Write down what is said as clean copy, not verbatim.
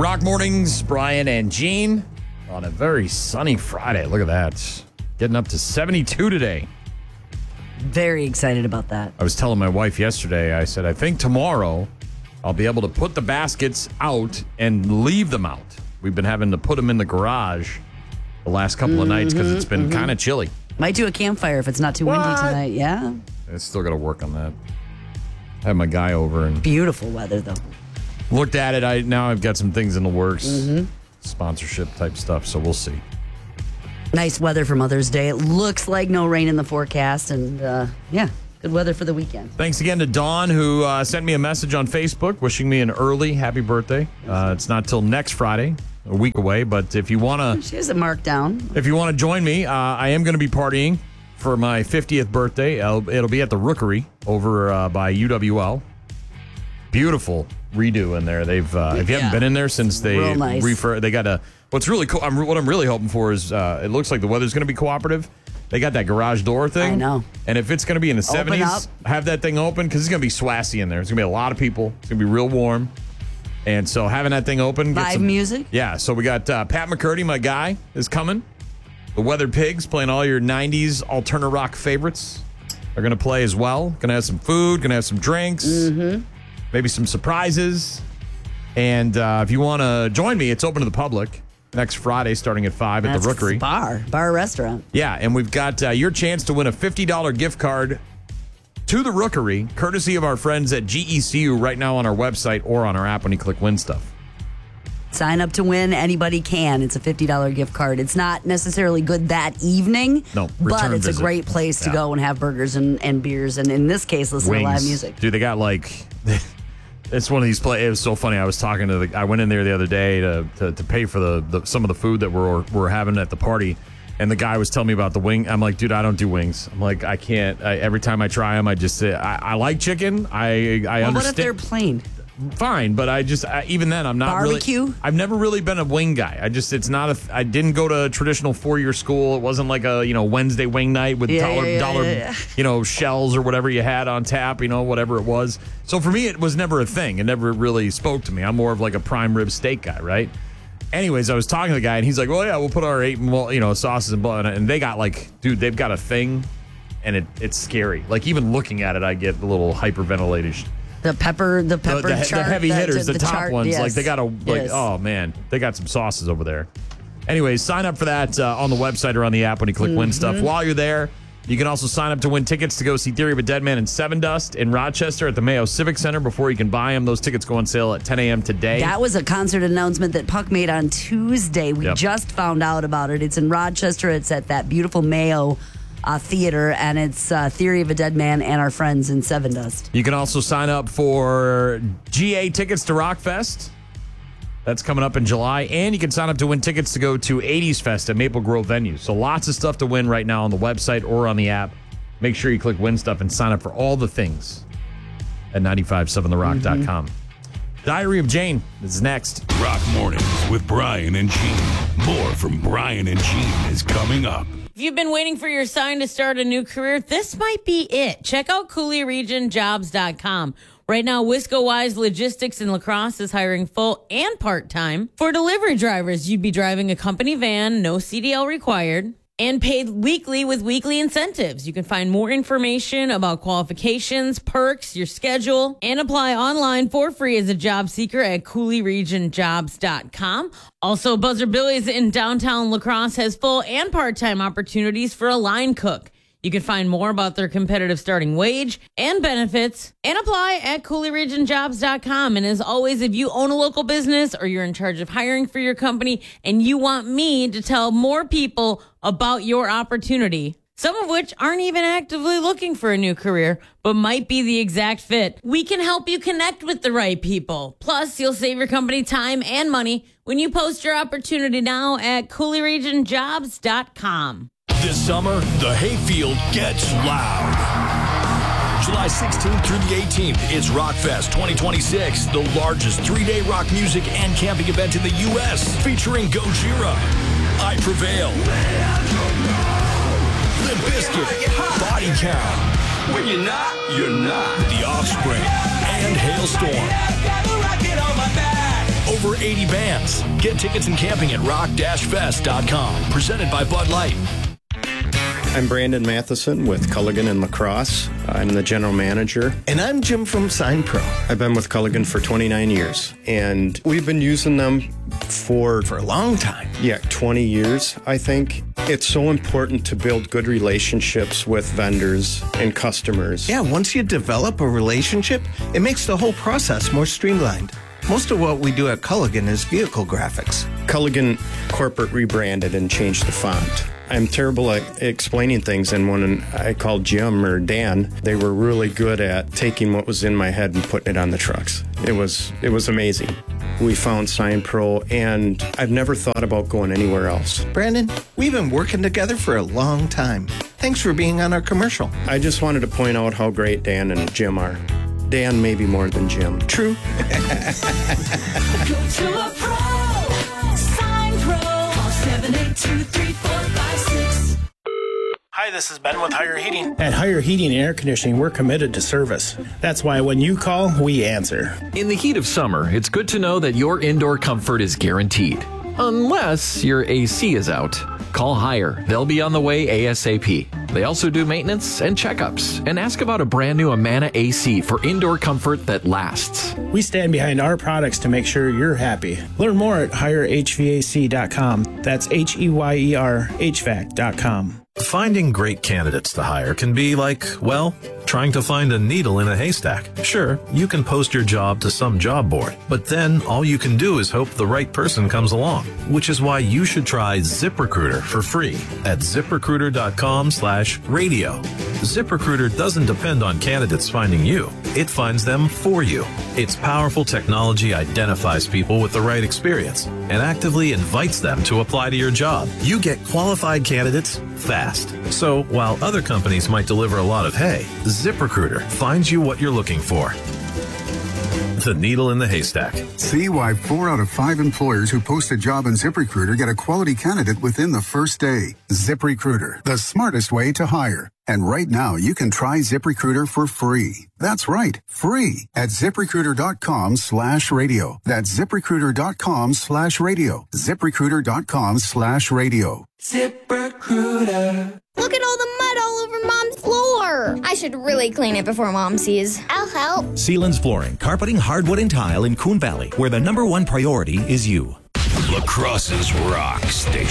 Rock Mornings, Brian and Gene on a very sunny Friday. Look at that. Getting up to 72 today. Very excited about that. I was telling my wife yesterday, I said, I think tomorrow I'll be able to put the baskets out and leave them out. We've been having to put them in the garage the last couple of nights because it's been kind of chilly. Might do a campfire if it's not too windy tonight. Yeah. I still got to work on that. I had my guy over and Beautiful weather, though. looked at it. Now I've got some things in the works, sponsorship type stuff, so we'll see. Nice weather for Mother's Day. It looks like no rain in the forecast. And, good weather for the weekend. Thanks again to Dawn, who sent me a message on Facebook wishing me an early happy birthday. It's not till next Friday, a week away, but if you want She has it marked down. to join me, I am going to be partying for my 50th birthday. It'll be at the Rookery over by UWL. Beautiful redo in there. They've if you haven't been in there since they Real nice. they got a what's really cool. What I'm really hoping for is it looks like the weather's going to be cooperative. They got that garage door thing. I know. And if it's going to be in the Open 70s, up. have that thing open because it's going to be swassy in there. There's going to be a lot of people. It's going to be real warm. And so having that thing open. Live music? Yeah. So we got Pat McCurdy, my guy, is coming. The Weather Pigs playing all your 90s alternative rock favorites. They're going to play as well. Going to have some food, going to have some drinks, maybe some surprises. And if you want to join me, it's open to the public next Friday starting at 5 at the Rookery. Bar restaurant. Yeah, and we've got your chance to win a $50 gift card to the Rookery, courtesy of our friends at GECU right now on our website or on our app when you click Win Stuff. Sign up to win. Anybody can. It's a $50 gift card. It's not necessarily good that evening, No, but return it's visit. a great place to Yeah. go and have burgers and beers. And in this case, listen to live music. Dude, they got like... It's one of these It was so funny. I was talking to I went in there the other day to pay for the some of the food that we're having at the party, and the guy was telling me about the wing. I'm like, dude, I don't do wings. I'm like, I can't. Every time I try them, I just say I like chicken. I understand. What if they're plain? Fine, but even then I'm not Barbecue? really. I've never really been a wing guy. It's not I didn't go to a traditional 4-year school. It wasn't like a Wednesday wing night with dollar shells or whatever you had on tap. Whatever it was. So for me, it was never a thing. It never really spoke to me. I'm more of like a prime rib steak guy, right? Anyways, I was talking to the guy and he's like, "Well, yeah, we'll put our 8 sauces and blah," and they got they've got a thing, and it's scary. Like even looking at it, I get a little hyperventilated. The pepper The chart, heavy hitters, the top chart, ones, yes. like they got Yes. oh man, they got some sauces over there. Anyways, sign up for that on the website or on the app when you click Win Stuff. While you're there, you can also sign up to win tickets to go see Theory of a Dead Man and Seven Dust in Rochester at the Mayo Civic Center before you can buy them. Those tickets go on sale at 10 a.m. today. That was a concert announcement that Puck made on Tuesday. We just found out about it. It's in Rochester. It's at that beautiful Mayo Theater, and it's Theory of a Dead Man and our friends in Seven Dust. You can also sign up for GA tickets to Rockfest. That's coming up in July. And you can sign up to win tickets to go to 80s Fest at Maple Grove venue. So lots of stuff to win right now on the website or on the app. Make sure you click Win Stuff and sign up for all the things at 957therock.com. Diary of Jane is next. Rock Mornings with Brian and Gene. More from Brian and Gene is coming up. If you've been waiting for your sign to start a new career, this might be it. Check out CooleyRegionJobs.com. Right now, Wisco Wise Logistics in La Crosse is hiring full and part-time. For delivery drivers, you'd be driving a company van, no CDL required, and paid weekly with weekly incentives. You can find more information about qualifications, perks, your schedule, and apply online for free as a job seeker at CooleyRegionJobs.com. Also, Buzzer Billy's in downtown La Crosse has full and part-time opportunities for a line cook. You can find more about their competitive starting wage and benefits and apply at CooleyRegionJobs.com. And as always, if you own a local business or you're in charge of hiring for your company and you want me to tell more people about your opportunity, some of which aren't even actively looking for a new career, but might be the exact fit, we can help you connect with the right people. Plus, you'll save your company time and money when you post your opportunity now at CooleyRegionJobs.com. This summer, the hayfield gets loud. July 16th through the 18th, it's Rockfest 2026, the largest 3-day rock music and camping event in the U.S., featuring Gojira, I Prevail, Limp Bizkit, Body Count, When you're not, you're not. The Offspring, and Hailstorm. Over over 80 bands. Get tickets and camping at rock-fest.com. Presented by Bud Light. I'm Brandon Matheson with Culligan and Lacrosse. I'm the general manager. And I'm Jim from Sign Pro. I've been with Culligan for 29 years, and we've been using them for a long time. Yeah, 20 years, I think. It's so important to build good relationships with vendors and customers. Yeah, once you develop a relationship, it makes the whole process more streamlined. Most of what we do at Culligan is vehicle graphics. Culligan corporate rebranded and changed the font. I'm terrible at explaining things, and when I called Jim or Dan, they were really good at taking what was in my head and putting it on the trucks. It was amazing. We found Sign Pro, and I've never thought about going anywhere else. Brandon, we've been working together for a long time. Thanks for being on our commercial. I just wanted to point out how great Dan and Jim are. Dan maybe more than Jim. True. Go to a pro. Sign Pro. Call 782-3456. Hi, this is Ben with Higher Heating. At Higher Heating and Air Conditioning, we're committed to service. That's why when you call, we answer. In the heat of summer, it's good to know that your indoor comfort is guaranteed. Unless your AC is out. Call Higher. They'll be on the way ASAP. They also do maintenance and checkups. And ask about a brand new Amana AC for indoor comfort that lasts. We stand behind our products to make sure you're happy. Learn more at HireHVAC.com. That's HEYER HVAC.com. Finding great candidates to hire can be like, well, trying to find a needle in a haystack. Sure, you can post your job to some job board, but then all you can do is hope the right person comes along, which is why you should try ZipRecruiter for free at ZipRecruiter.com/radio. ZipRecruiter doesn't depend on candidates finding you. It finds them for you. Its powerful technology identifies people with the right experience and actively invites them to apply to your job. You get qualified candidates fast. So while other companies might deliver a lot of hay, ZipRecruiter finds you what you're looking for. The needle in the haystack. See why 4 out of 5 employers who post a job in ZipRecruiter get a quality candidate within the first day. ZipRecruiter, the smartest way to hire. And right now, you can try ZipRecruiter for free. That's right, free at ZipRecruiter.com/radio. That's ZipRecruiter.com/radio. ZipRecruiter.com/radio. ZipRecruiter. Look at all the mud all over Mom's floor. I should really clean it before Mom sees. I'll help. Sealands Flooring, carpeting, hardwood, and tile in Coon Valley, where the #1 priority is you. La Crosse's Rock Station.